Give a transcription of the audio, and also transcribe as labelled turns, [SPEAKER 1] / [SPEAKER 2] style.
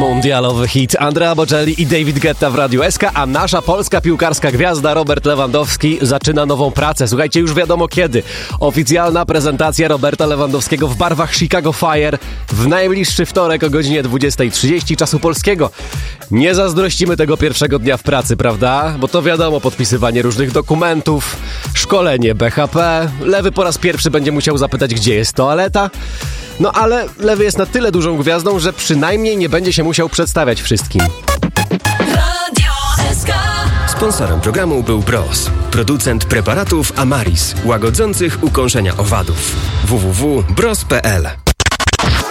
[SPEAKER 1] Mundialowy hit Andrea Bocelli i David Guetta w Radiu SK, a nasza polska piłkarska gwiazda Robert Lewandowski zaczyna nową pracę. Słuchajcie, już wiadomo kiedy. Oficjalna prezentacja Roberta Lewandowskiego w barwach Chicago Fire w najbliższy wtorek o godzinie 20:30 czasu polskiego. Nie zazdrościmy tego pierwszego dnia w pracy, prawda? Bo to wiadomo, podpisywanie różnych dokumentów, szkolenie BHP. Lewy po raz pierwszy będzie musiał zapytać, gdzie jest toaleta. No ale Lewy jest na tyle dużą gwiazdą, że przynajmniej nie będzie się musiał przedstawiać wszystkim.
[SPEAKER 2] Sponsorem programu był Bros, producent preparatów Amaris, łagodzących ukąszenia owadów. www.bros.pl